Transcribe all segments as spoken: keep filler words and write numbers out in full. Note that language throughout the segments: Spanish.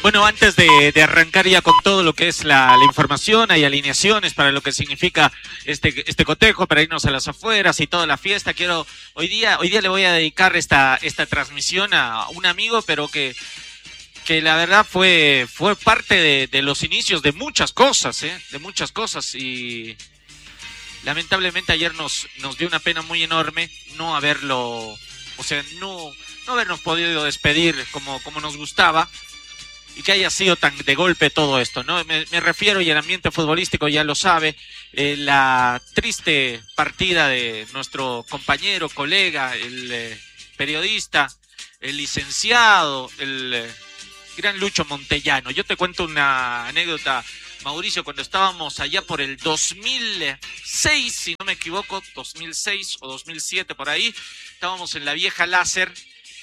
Bueno, antes de, de arrancar ya con todo lo que es la, la información, hay alineaciones para lo que significa este, este cotejo, para irnos a las afueras y toda la fiesta. Quiero, hoy día, hoy día le voy a dedicar esta, esta transmisión a un amigo, pero que, que la verdad fue, fue parte de, de los inicios de muchas cosas, ¿eh? de muchas cosas, y lamentablemente ayer nos, nos dio una pena muy enorme no haberlo, o sea, no, no habernos podido despedir como, como nos gustaba. Y que haya sido tan de golpe todo esto, ¿no? Me, me refiero, y el ambiente futbolístico ya lo sabe, eh, la triste partida de nuestro compañero, colega, el eh, periodista, el licenciado, el eh, gran Lucho Montellano. Yo te cuento una anécdota, Mauricio, cuando estábamos allá por el dos mil seis, si no me equivoco, dos mil seis o dos mil siete, por ahí, estábamos en la vieja Láser.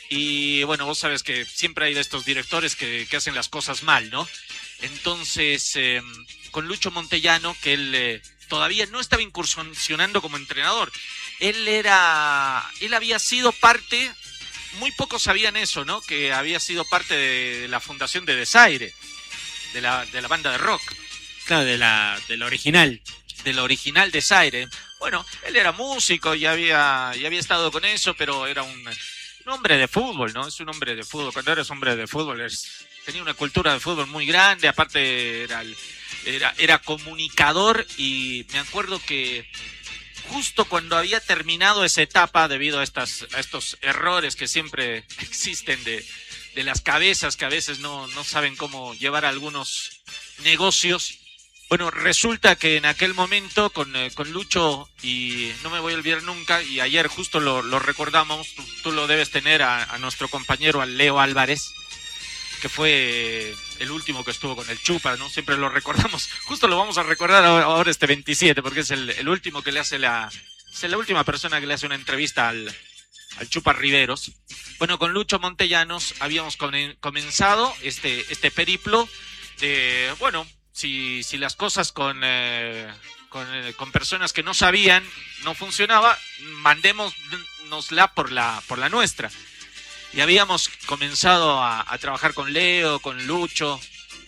Y bueno, vos sabes que siempre hay de estos directores que, que hacen las cosas mal, ¿no? Entonces, eh, con Lucho Montellano, que él eh, todavía no estaba incursionando como entrenador. Él era, él había sido parte, muy pocos sabían eso, ¿no? Que había sido parte de la fundación de Desaire, de la, de la banda de rock. Claro, de la, de la original. De la original Desaire. Bueno, él era músico y había, y había estado con eso, pero era un... un hombre de fútbol, ¿no? Es un hombre de fútbol. Cuando eres hombre de fútbol, eres, tenía una cultura de fútbol muy grande. Aparte, era, era, era comunicador. Y me acuerdo que justo cuando había terminado esa etapa, debido a, estas, a estos errores que siempre existen de, de las cabezas que a veces no, no saben cómo llevar algunos negocios. Bueno, resulta que en aquel momento con, eh, con Lucho, y no me voy a olvidar nunca, y ayer justo lo, lo recordamos, tú, tú lo debes tener a, a nuestro compañero, al Leo Álvarez, que fue el último que estuvo con el Chupa, ¿no? Siempre lo recordamos, justo lo vamos a recordar ahora, ahora este veintisiete, porque es el, el último que le hace la, es la última persona que le hace una entrevista al, al Chupa Riveros. Bueno, con Lucho Montellanos habíamos comenzado este, este periplo de, bueno... Si, si las cosas con, eh, con, eh, con personas que no sabían no funcionaba, mandémosnosla por la, por la nuestra. Y habíamos comenzado a, a trabajar con Leo, con Lucho,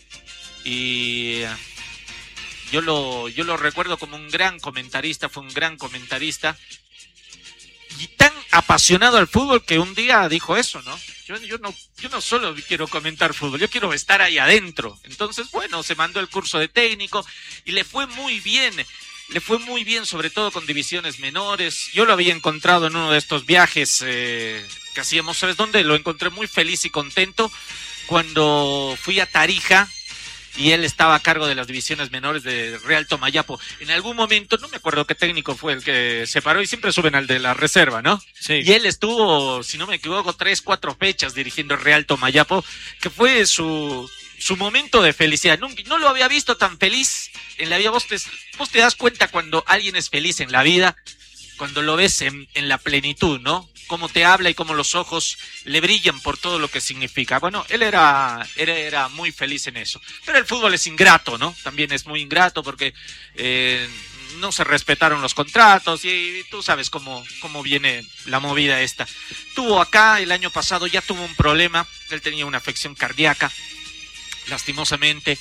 y yo lo, yo lo recuerdo como un gran comentarista, fue un gran comentarista, y tan apasionado al fútbol que un día dijo eso, ¿no? Yo, yo no, yo no solo quiero comentar fútbol, yo quiero estar ahí adentro. Entonces, bueno, se mandó el curso de técnico y le fue muy bien, le fue muy bien, sobre todo con divisiones menores. Yo lo había encontrado en uno de estos viajes eh, que hacíamos, ¿sabes dónde? Lo encontré muy feliz y contento cuando fui a Tarija, y él estaba a cargo de las divisiones menores de Real Tomayapo. En algún momento, no me acuerdo qué técnico fue el que se paró, y siempre suben al de la reserva, ¿no? Sí. Y él estuvo, si no me equivoco, tres, cuatro fechas dirigiendo Real Tomayapo, que fue su, su momento de felicidad. No, no lo había visto tan feliz en la vida. Vos te, vos te das cuenta cuando alguien es feliz en la vida, cuando lo ves en, en la plenitud, ¿no? Cómo te habla y cómo los ojos le brillan por todo lo que significa. Bueno, él era, era, era muy feliz en eso. Pero el fútbol es ingrato, ¿no? También es muy ingrato porque eh, no se respetaron los contratos, y, y tú sabes cómo, cómo viene la movida esta. Tuvo acá, el año pasado ya tuvo un problema, él tenía una afección cardíaca, lastimosamente.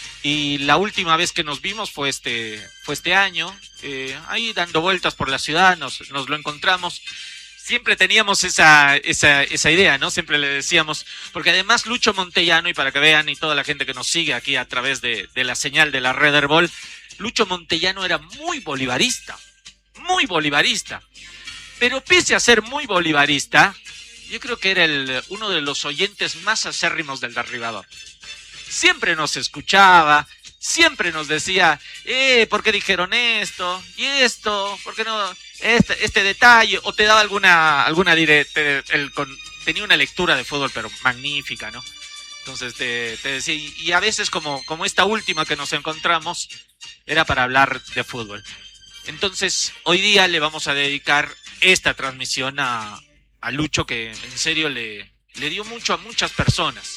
Y la última vez que nos vimos fue este, fue este año, eh, ahí dando vueltas por la ciudad, nos, nos lo encontramos. Siempre teníamos esa, esa, esa idea, ¿no? Siempre le decíamos, porque además Lucho Montellano, y para que vean, y toda la gente que nos sigue aquí a través de, de la señal de la Red Herbol, Lucho Montellano era muy bolivarista, muy bolivarista. Pero pese a ser muy bolivarista, yo creo que era el, uno de los oyentes más acérrimos del derribador. Siempre nos escuchaba, siempre nos decía, eh, ¿por qué dijeron esto? ¿Y esto? ¿Por qué no? Este, este detalle, o te daba alguna, alguna directa, el, con, tenía una lectura de fútbol, pero magnífica, ¿no? Entonces te, te decía, y, y a veces como, como esta última que nos encontramos, era para hablar de fútbol. Entonces, hoy día le vamos a dedicar esta transmisión a, a Lucho, que en serio le, le dio mucho a muchas personas.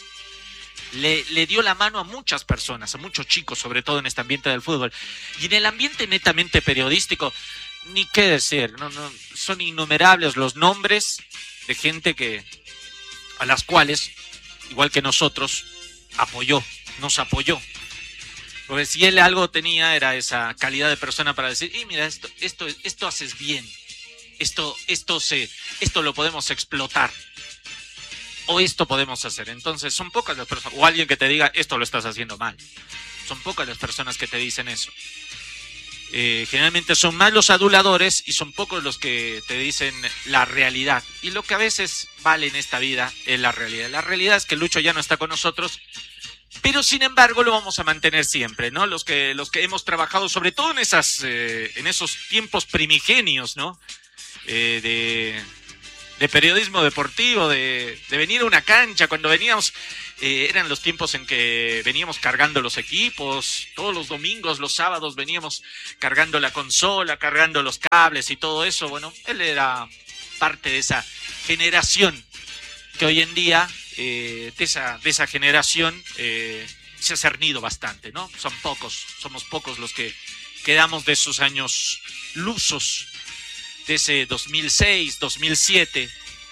Le, le dio la mano a muchas personas, a muchos chicos, sobre todo en este ambiente del fútbol. Y en el ambiente netamente periodístico, ni qué decir, no, no, son innumerables los nombres de gente que, a las cuales, igual que nosotros, apoyó, nos apoyó. Porque si él algo tenía era esa calidad de persona para decir, y mira, esto, esto, esto haces bien, esto, esto, se, esto lo podemos explotar, o esto podemos hacer. Entonces son pocas las personas, o alguien que te diga, esto lo estás haciendo mal. Son pocas las personas que te dicen eso. Eh, generalmente son más los aduladores y son pocos los que te dicen la realidad. Y lo que a veces vale en esta vida es la realidad. La realidad es que Lucho ya no está con nosotros, pero sin embargo lo vamos a mantener siempre, ¿no? Los que, los que hemos trabajado, sobre todo en, esas, eh, en esos tiempos primigenios, ¿no? Eh, de, de periodismo deportivo, de, de venir a una cancha, cuando veníamos... Eh, eran los tiempos en que veníamos cargando los equipos, todos los domingos, los sábados veníamos cargando la consola, cargando los cables y todo eso. Bueno, él era parte de esa generación que hoy en día, eh, de, esa, de esa generación, eh, se ha cernido bastante, ¿no? Son pocos, somos pocos los que quedamos de esos años luzos, de ese dos mil seis, dos mil siete.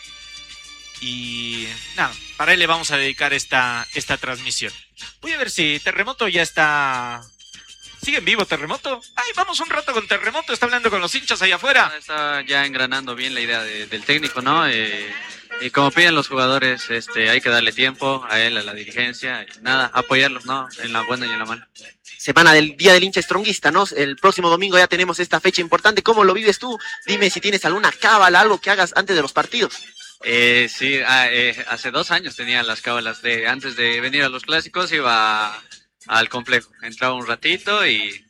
Y nada, para él le vamos a dedicar esta, esta transmisión. Voy a ver si Terremoto ya está... ¿Sigue en vivo Terremoto? Ay, vamos un rato con Terremoto, está hablando con los hinchas allá afuera. Está ya engranando bien la idea de, del técnico, ¿no? Eh, y como piden los jugadores, este, hay que darle tiempo a él, a la dirigencia, y nada, apoyarlos, ¿no? En la buena y en la mala. Semana del Día del Hincha Stronguista, ¿no? El próximo domingo ya tenemos esta fecha importante. ¿Cómo lo vives tú? Dime si tienes alguna cábala, algo que hagas antes de los partidos. Eh, sí, ah, eh, hace dos años tenía las cábalas de antes de venir a los clásicos, iba a, al complejo, entraba un ratito y,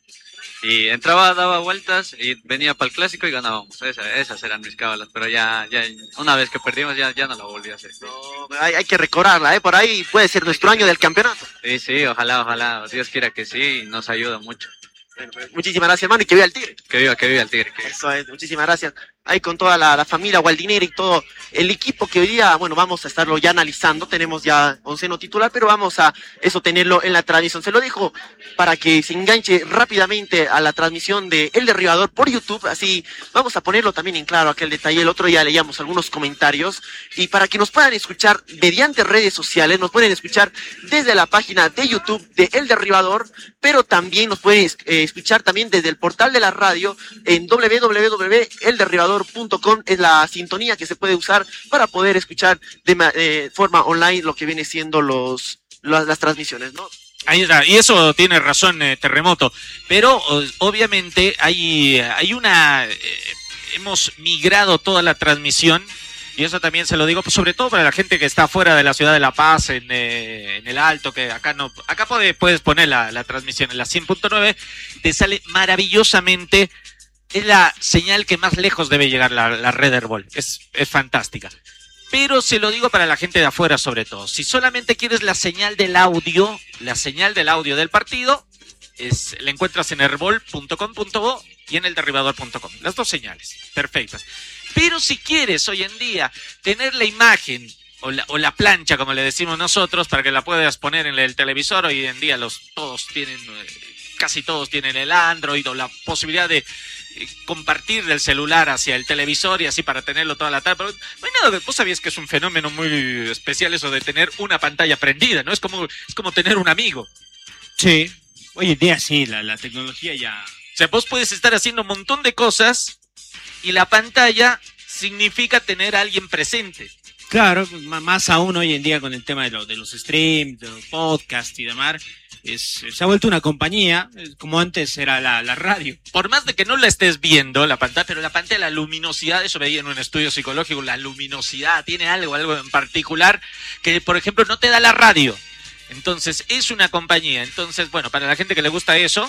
y entraba, daba vueltas y venía para el clásico y ganábamos. Esa, esas eran mis cábalas, pero ya, ya una vez que perdimos ya, ya no lo volví a hacer. No, hay, hay que recobrarla, ¿eh? Por ahí puede ser nuestro año del campeonato. Sí, sí, ojalá, ojalá, Dios quiera que sí, nos ayuda mucho. Bueno, pues, muchísimas gracias, hermano, y que viva el Tigre. Que viva, que viva el Tigre. Que viva. Eso es, muchísimas gracias. Ahí con toda la, la familia Gualdinera y todo el equipo que hoy día, bueno, vamos a estarlo ya analizando. Tenemos ya onceno titular, pero vamos a eso tenerlo en la transmisión. Se lo dejo para que se enganche rápidamente a la transmisión de El Derribador por YouTube. Así vamos a ponerlo también en claro aquel detalle. El otro día leíamos algunos comentarios y para que nos puedan escuchar mediante redes sociales, nos pueden escuchar desde la página de YouTube de El Derribador, pero también nos pueden eh, escuchar también desde el portal de la radio en doble u doble u doble u punto el derribador punto com. Es la sintonía que se puede usar para poder escuchar de eh, forma online lo que viene siendo los, los las transmisiones, ¿no? Ahí está, y eso tiene razón eh, Terremoto, pero o, obviamente hay, hay una, eh, hemos migrado toda la transmisión, y eso también se lo digo, pues, sobre todo para la gente que está fuera de la ciudad de La Paz, en, eh, en el Alto, que acá no, acá puede, puedes poner la, la transmisión en la cien punto nueve, te sale maravillosamente. Es la señal que más lejos debe llegar la, la red Herbol. Es, es fantástica. Pero se lo digo para la gente de afuera sobre todo. Si solamente quieres la señal del audio, la señal del audio del partido, es, la encuentras en herbol punto com punto bo y en el derribador punto com. Las dos señales, perfectas. Pero si quieres hoy en día tener la imagen o la, o la plancha, como le decimos nosotros, para que la puedas poner en el televisor, hoy en día los todos tienen, casi todos tienen el Android o la posibilidad de compartir del celular hacia el televisor y así para tenerlo toda la tarde. Pero no hay nada, vos sabías que es un fenómeno muy especial eso de tener una pantalla prendida, ¿no? Es como, es como tener un amigo. Sí, hoy en día sí, la, la tecnología ya... O sea, vos puedes estar haciendo un montón de cosas y la pantalla significa tener a alguien presente. Claro, más aún hoy en día con el tema de, lo, de los streams, de los podcasts y demás. Es, se ha vuelto una compañía, como antes era la, la radio. Por más de que no la estés viendo, la pantalla, pero la pantalla, la luminosidad, eso veía en un estudio psicológico, la luminosidad tiene algo, algo en particular que, por ejemplo, no te da la radio. Entonces, es una compañía. Entonces, bueno, para la gente que le gusta eso,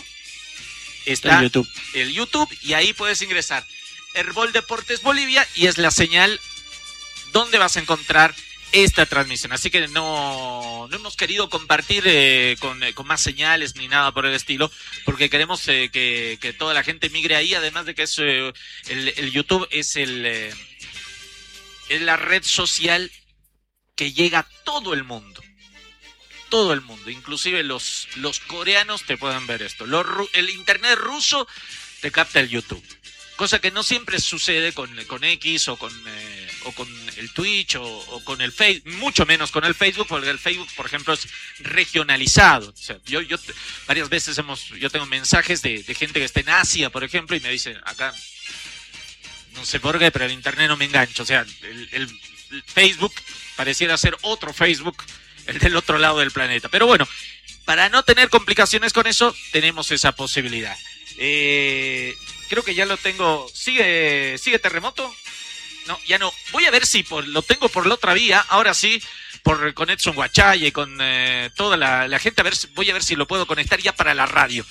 está el YouTube. el YouTube y ahí puedes ingresar Herbol Deportes Bolivia y es la señal donde vas a encontrar esta transmisión. Así que no, no hemos querido compartir eh, con, eh, con más señales ni nada por el estilo, porque queremos eh, que, que toda la gente migre ahí, además de que es, eh, el, el YouTube es, el, eh, es la red social que llega a todo el mundo. Todo el mundo, inclusive los, los coreanos te pueden ver esto. Los, el internet ruso te capta el YouTube. Cosa que no siempre sucede con, con X o con, eh, o con el Twitch o, o con el Facebook, mucho menos con el Facebook, porque el Facebook, por ejemplo, es regionalizado. O sea, yo, yo varias veces hemos, yo tengo mensajes de, de gente que está en Asia, por ejemplo, y me dice, acá, no sé por qué, pero el internet no me engancha. O sea, el, el, el Facebook pareciera ser otro Facebook, el del otro lado del planeta. Pero bueno, para no tener complicaciones con eso, tenemos esa posibilidad. Eh, creo que ya lo tengo. ¿Sigue, sigue Terremoto? No, ya no. Voy a ver si por, lo tengo por la otra vía. Ahora sí, por, con Edson Guachaye, con eh, toda la, la gente. A ver, voy a ver si lo puedo conectar ya para la radio.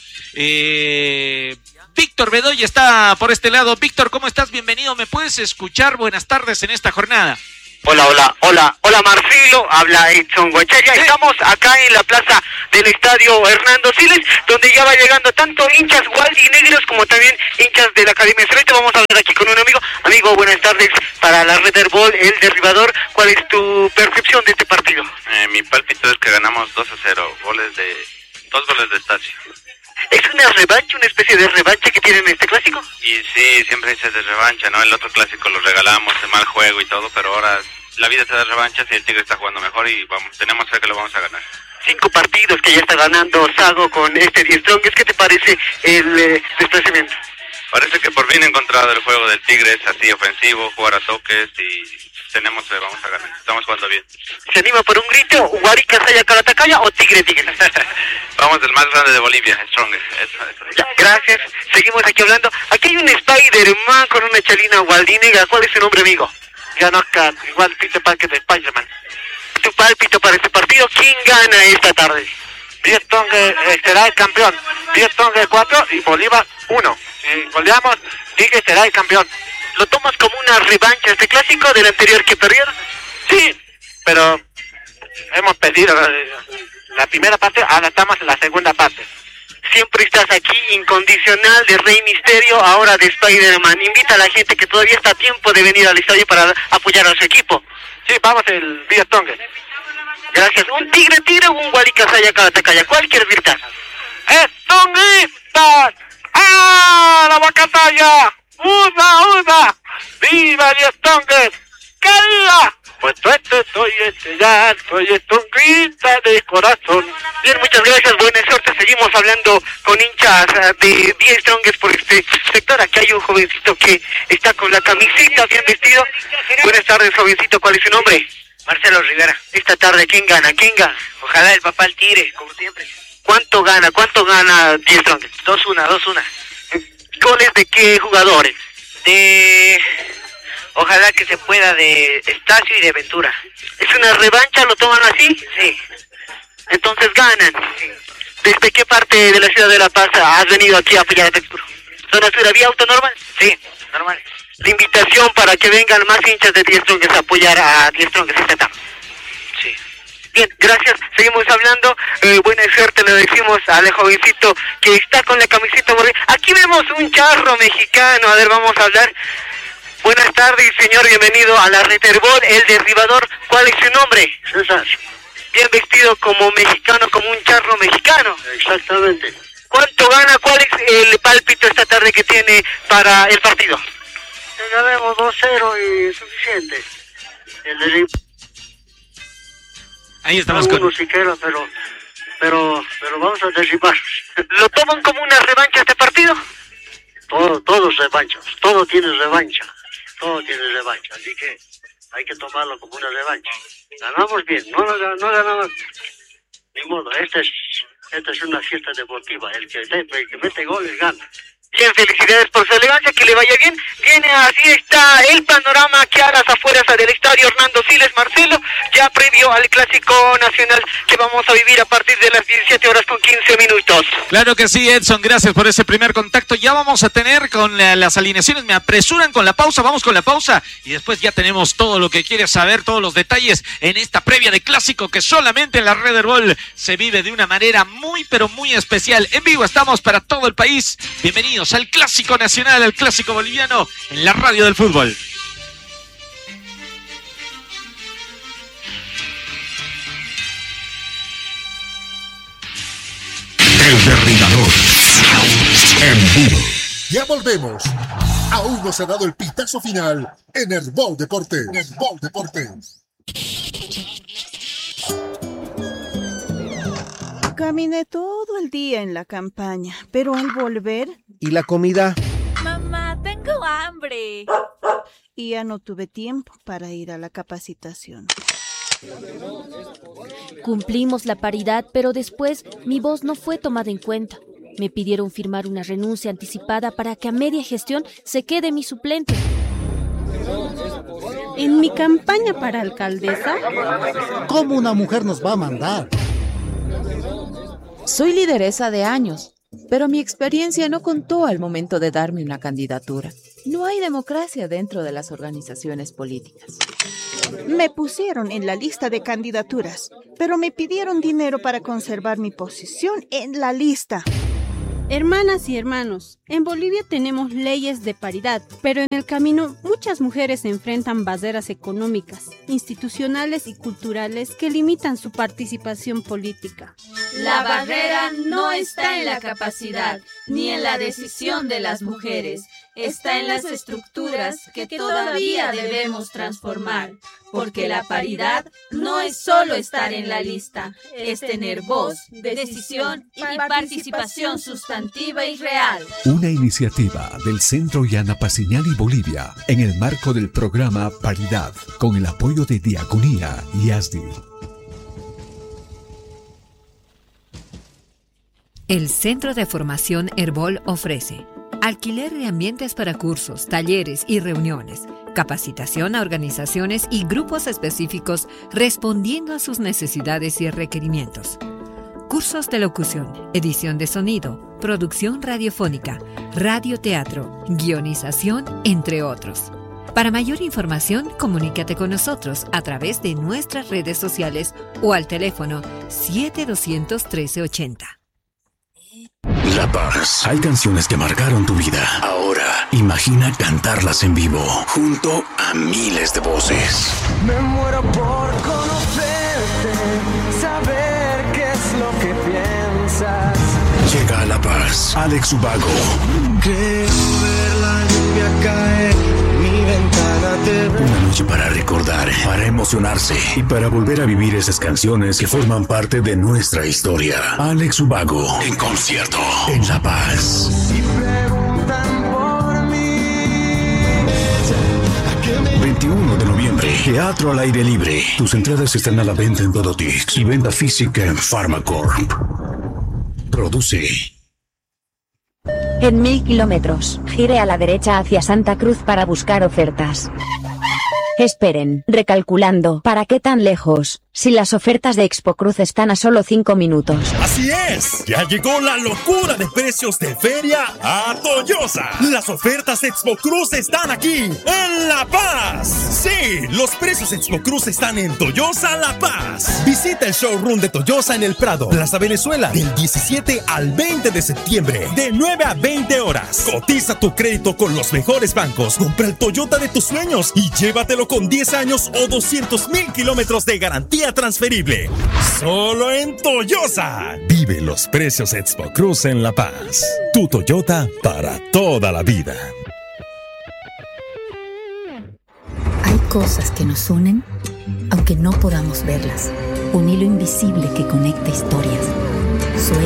Eh, Víctor Bedoya está por este lado. Víctor, ¿cómo estás? Bienvenido. ¿Me puedes escuchar? Buenas tardes en esta jornada. Hola, hola, hola, hola Marcelo, habla Edson Guachaya. Estamos acá en la plaza del estadio Hernando Siles, donde ya va llegando tanto hinchas gualdinegros como también hinchas de la Academia Celeste. Vamos a hablar aquí con un amigo. Amigo, buenas tardes. Para la Red Ball, el derribador, ¿cuál es tu percepción de este partido? Eh, mi pálpito es que ganamos dos a cero, goles de, dos goles de Estacio. ¿Es una revancha, una especie de revancha que tienen en este clásico? Y sí, siempre dice de revancha, ¿no? El otro clásico lo regalamos, de mal juego y todo, pero ahora la vida te da revanchas y el Tigre está jugando mejor y vamos, tenemos fe que lo vamos a ganar. Cinco partidos que ya está ganando Sago con este diez Strongest. ¿Qué te parece el eh, desplazamiento? Parece que por fin he encontrado el juego del Tigre, es así ofensivo, jugar a toques y tenemos fe, vamos a ganar, estamos jugando bien. ¿Se anima por un grito? ¿Huarica, Saya, Calatacaya o Tigre, Tigre? Vamos del más grande de Bolivia, Strongest. Eso, eso. Ya, gracias, seguimos aquí hablando. Aquí hay un Spider-Man con una chalina gualdinega. ¿Cuál es su nombre, amigo? Ganozca, igual Peter Parker de Spider-Man. Tu pálpito para este partido, ¿quién gana esta tarde? diez Tongue eh, será el campeón. diez Tongue cuatro y Bolívar uno. Si goleamos, Tigre será el campeón. ¿Lo tomas como una revancha este clásico del anterior que perdieron? Sí, pero hemos perdido la primera parte, ahora estamos en la segunda parte. Siempre estás aquí, incondicional, de Rey Misterio, ahora de Spider-Man. Invita a la gente que todavía está a tiempo de venir al estadio para apoyar a su equipo. Sí, vamos el diez Tongue. Gracias. ¿Un Tigre Tigre o un Huarica, Saya, Calatacaya? ¿Cuál quieres gritar? ¡Estonguistas! ¡Ah, la Bacataya! ¡Uda, uda! ¡Viva diez Tongues! ¡Caída! Pues este soy este ya, soy estonguista de corazón. Bien, muchas gracias, buena suerte. Seguimos hablando con hinchas uh, de diez Strongest por este sector. Aquí hay un jovencito que está con la camiseta bien vestido. Buenas tardes, jovencito, ¿cuál es su nombre? Marcelo Rivera. Esta tarde, ¿quién gana? ¿Quién gana? Ojalá el papá el Tigre, como siempre. ¿Cuánto gana? ¿Cuánto gana diez Strongest? dos una, dos una. ¿Goles de qué jugadores? De... Ojalá que se pueda de Estacio y de Ventura. ¿Es una revancha? ¿Lo toman así? Sí. Entonces ganan. Sí. ¿Desde qué parte de la ciudad de La Paz has venido aquí a apoyar a Textura? ¿Zona sur vía auto normal? Sí, normal. La invitación para que vengan más hinchas de diez Strongest a apoyar a diez Strongest esta tarde. Sí. Bien, gracias. Seguimos hablando. Eh, buena suerte le decimos al jovencito que está con la camiseta. Aquí vemos un charro mexicano. A ver, vamos a hablar. Buenas tardes, señor. Bienvenido a la Reterbol, el derribador. ¿Cuál es su nombre? César. Bien vestido como mexicano, como un charro mexicano. Exactamente. ¿Cuánto gana? ¿Cuál es el pálpito esta tarde que tiene para el partido? Que ganemos dos cero y suficiente. El de Ahí estamos uno con... siquiera, pero, pero, pero vamos a derribar. ¿Lo toman como una revancha este partido? Todo, todo es revancha. Todo tiene revancha. Todo tiene revancha. Así que hay que tomarlo como una revancha. Ganamos bien. No, no, no ganamos. Ni modo. Esta es, esta es una fiesta deportiva. El que, el que mete goles gana. Bien, felicidades por su elegancia, que le vaya bien. Viene, así está el panorama aquí a las afueras del estadio Hernando Siles, Marcelo, ya previo al Clásico Nacional que vamos a vivir a partir de las diecisiete horas con quince minutos. Claro que sí, Edson, gracias por ese primer contacto. Ya vamos a tener con la, las alineaciones, me apresuran con la pausa, vamos con la pausa y después ya tenemos todo lo que quieres saber, todos los detalles en esta previa de Clásico que solamente en la Red Ball se vive de una manera muy pero muy especial. En vivo estamos para todo el país. Bienvenidos al Clásico Nacional, al Clásico Boliviano en la radio del fútbol. El derribador en vivo. Ya volvemos. Aún no se ha dado el pitazo final en Herbol Deportes. Herbol Deportes. Caminé todo el día en la campaña, pero al volver... ¿Y la comida? Mamá, tengo hambre. Y ya no tuve tiempo para ir a la capacitación. Cumplimos la paridad, pero después mi voz no fue tomada en cuenta. Me pidieron firmar una renuncia anticipada para que a media gestión se quede mi suplente. En mi campaña para alcaldesa... ¿Cómo una mujer nos va a mandar? Soy lideresa de años, pero mi experiencia no contó al momento de darme una candidatura. No hay democracia dentro de las organizaciones políticas. Me pusieron en la lista de candidaturas, pero me pidieron dinero para conservar mi posición en la lista. Hermanas y hermanos, en Bolivia tenemos leyes de paridad, pero en el camino muchas mujeres enfrentan barreras económicas, institucionales y culturales que limitan su participación política. La barrera no está en la capacidad ni en la decisión de las mujeres, está en las estructuras que todavía debemos transformar, porque la paridad no es solo estar en la lista, es tener voz, decisión y participación sustantiva y real. Una iniciativa del Centro Yana Paciñani Bolivia en el marco del programa Paridad, con el apoyo de Diaconía y A S D I. El Centro de Formación Herbol ofrece alquiler de ambientes para cursos, talleres y reuniones, capacitación a organizaciones y grupos específicos respondiendo a sus necesidades y requerimientos. Cursos de locución, edición de sonido, producción radiofónica, radioteatro, guionización, entre otros. Para mayor información, comunícate con nosotros a través de nuestras redes sociales o al teléfono siete dos cero cero, uno tres ocho cero. La Paz. Hay canciones que marcaron tu vida. Ahora, imagina cantarlas en vivo, junto a miles de voces. Me muero por conocerte, saber qué es lo que piensas. Llega a La Paz, Alex Ubago. Creo ver la lluvia caer, mi ventana te ve. Una noche para recordar, para emocionarse y para volver a vivir esas canciones que forman parte de nuestra historia. Alex Ubago, en concierto, en La Paz. Y preguntan por mí. veintiuno de noviembre, teatro al aire libre. Tus entradas están a la venta en Todotix y venta física en Pharmacorp. Produce. En mil kilómetros, gire a la derecha hacia Santa Cruz para buscar ofertas. Esperen, recalculando, ¿para qué tan lejos? Si las ofertas de Expo Cruz están a solo cinco minutos. ¡Así es! Ya llegó la locura de precios de feria a Toyosa. Las ofertas Expo Cruz están aquí, en La Paz. Sí, los precios Expo Cruz están en Toyosa La Paz. Visita el showroom de Toyosa en el Prado, Plaza Venezuela, del diecisiete al veinte de septiembre, de nueve a veinte horas. Cotiza tu crédito con los mejores bancos. Compra el Toyota de tus sueños y llévatelo con diez años o doscientos mil kilómetros de garantía transferible. Solo en Toyosa. Vive los precios Expo Cruz en La Paz. Tu Toyota para toda la vida. Hay cosas que nos unen, aunque no podamos verlas. Un hilo invisible que conecta historias, sueños